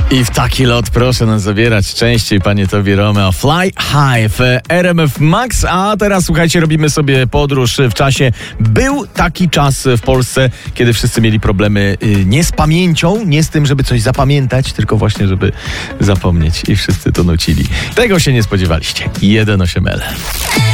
I w taki lot proszę nas zabierać częściej, panie Tobi Romeo. Fly High w RMF Max, a teraz słuchajcie, robimy sobie podróż w czasie. Był taki czas w Polsce, kiedy wszyscy mieli problemy nie z pamięcią, nie z tym, żeby coś zapamiętać, tylko właśnie, żeby zapomnieć i wszyscy to nucili. Tego się nie spodziewaliście. 1.8L.